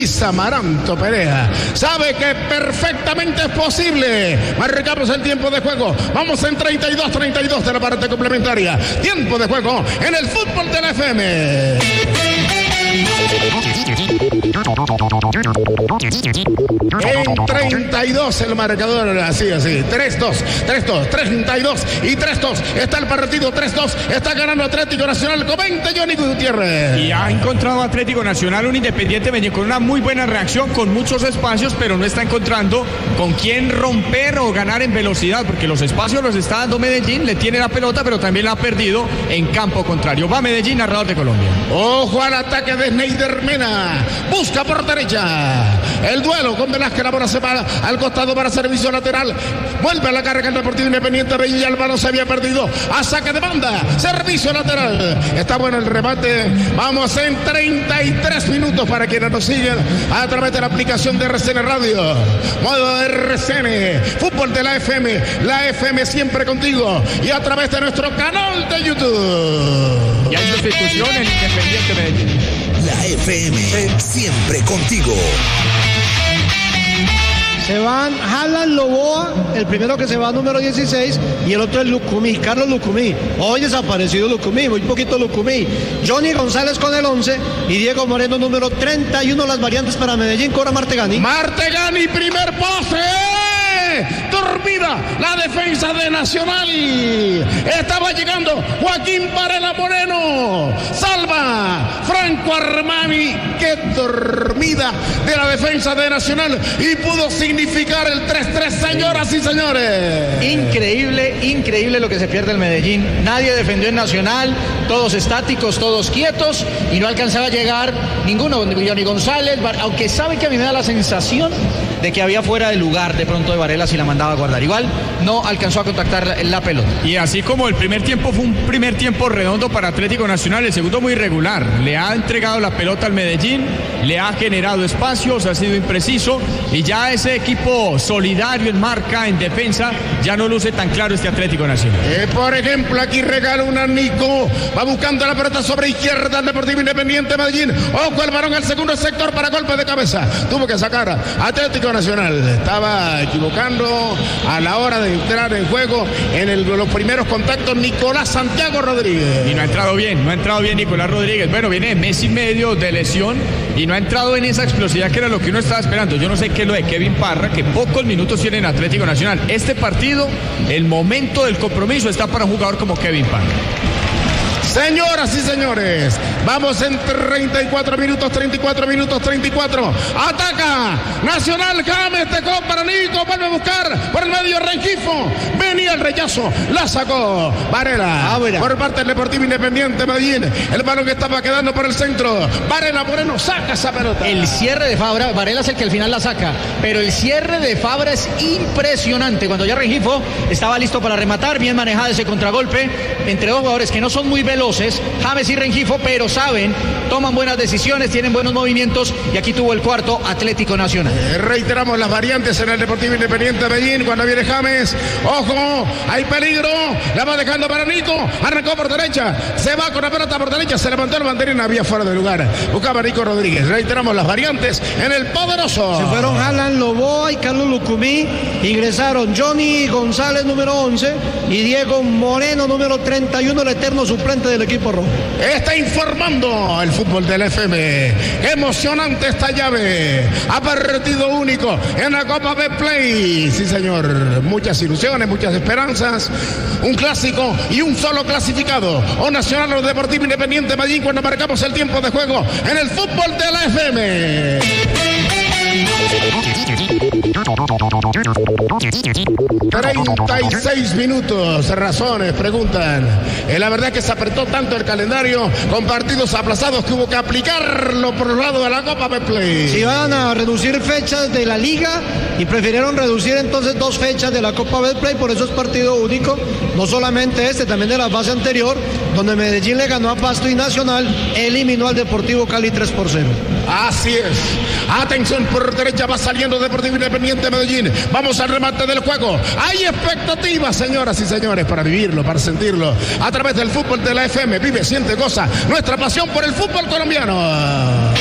Samaranto Perea sabe que perfectamente es posible. Marcamos el tiempo de juego. Vamos en 32-32 de la parte complementaria. Tiempo de juego en el fútbol de la FM. En 32 el marcador, así, 3-2, 32 y 3-2. Está el partido 3-2. Está ganando Atlético Nacional. Comenta Johnny Gutiérrez. Y ha encontrado Atlético Nacional un Independiente Medellín con una muy buena reacción, con muchos espacios, pero no está encontrando con quién romper o ganar en velocidad, porque los espacios los está dando Medellín. Le tiene la pelota, pero también la ha perdido en campo contrario. Va Medellín, narrador de Colombia. Ojo al ataque de Sneider Mena. Busca por derecha. El duelo con Velázquez. La bola se va al costado para servicio lateral. Vuelve a la carga el Deportivo Independiente. Veía el balón, se había perdido. A saque de banda. Servicio lateral. Está bueno el remate. Vamos en 33 minutos para quienes nos siguen a través de la aplicación de RCN Radio. Modo RCN. Fútbol de la FM. La FM siempre contigo. Y a través de nuestro canal de YouTube. Y hay sustitución en Independiente Medellín. La FM, siempre contigo. Se van Haaland, Loboa, el primero que se va número 16 y el otro es Lucumí, Carlos Lucumí. Hoy desaparecido Lucumí, muy poquito Lucumí. Johnny González con el 11 y Diego Moreno número 31. Las variantes para Medellín, cobra Martegani. Martegani, primer pase. Dormida la defensa de Nacional. Estaba llegando Joaquín Varela Moreno. Salva Franco Armani. Qué dormida de la defensa de Nacional. Y pudo significar el 3-3, señoras y señores. Increíble lo que se pierde el Medellín. Nadie defendió en Nacional. Todos estáticos, todos quietos. Y no alcanzaba a llegar ninguno. Johnny González, aunque sabe que a mí me da la sensación de que había fuera de lugar de pronto de Varela si la mandaba a guardar. Igual no alcanzó a contactar la pelota. Y así como el primer tiempo fue un primer tiempo redondo para Atlético Nacional, el segundo muy irregular. Le ha entregado la pelota al Medellín, le ha generado espacios, ha sido impreciso y ya ese equipo solidario en marca, en defensa, ya no luce tan claro este Atlético Nacional. Por ejemplo, aquí regala una Nico, va buscando la pelota sobre izquierda el Deportivo Independiente Medellín. Ojo el varón al segundo sector para golpe de cabeza. Tuvo que sacar a Atlético Nacional. Estaba equivocando a la hora de entrar en juego en los primeros contactos Nicolás Santiago Rodríguez. Y no ha entrado bien Nicolás Rodríguez. Bueno, viene mes y medio de lesión y no ha entrado en esa explosividad que era lo que uno estaba esperando. Yo no sé qué es lo de Kevin Parra, que pocos minutos tiene en Atlético Nacional. Este partido, el momento del compromiso está para un jugador como Kevin Parra. Señoras y señores, vamos en 34 minutos. Ataca Nacional, James, tocó para Nico, vuelve a buscar por el medio Rengifo. Venía el rechazo, la sacó Varela. Por parte del Deportivo Independiente Medellín. El balón que estaba quedando por el centro. Varela Moreno saca esa pelota. El cierre de Fabra, Varela es el que al final la saca, pero el cierre de Fabra es impresionante. Cuando ya Rengifo estaba listo para rematar, bien manejado ese contragolpe entre dos jugadores que no son muy veloces, James y Rengifo, pero saben, toman buenas decisiones, tienen buenos movimientos y aquí tuvo el cuarto Atlético Nacional. Reiteramos las variantes en el Deportivo Independiente Medellín. Cuando viene James, ojo, hay peligro, la va dejando para Nico, arrancó por derecha, se va con la pelota por derecha, se levantó el banderín, había fuera de lugar, buscaba Nico Rodríguez. Reiteramos las variantes en el poderoso. Se fueron Haaland, Loboa y Carlos Lucumí. Ingresaron Johnny González número 11 y Diego Moreno número 31, el eterno suplente del equipo rojo. Está informando el fútbol del FM. Emocionante esta llave. A partido único en la Copa Betplay. Sí, señor. Muchas ilusiones, muchas esperanzas. Un clásico y un solo clasificado. O Nacional o Deportivo Independiente Medellín cuando marcamos el tiempo de juego en el fútbol de la FM. 36 minutos, razones, preguntan. La verdad es que se apretó tanto el calendario con partidos aplazados que hubo que aplicarlo por los lados de la Copa Betplay. Si van a reducir fechas de la liga y prefirieron reducir entonces 2 fechas de la Copa Betplay, por eso es partido único, no solamente este, también de la fase anterior, donde Medellín le ganó a Pasto y Nacional eliminó al Deportivo Cali 3-0. Así es. Atención, por derecha va saliendo Deportivo Independiente Medellín. Vamos al remate del juego. Hay expectativas, señoras y señores, para vivirlo, para sentirlo. A través del fútbol de la FM. Vive, siente, goza nuestra pasión por el fútbol colombiano.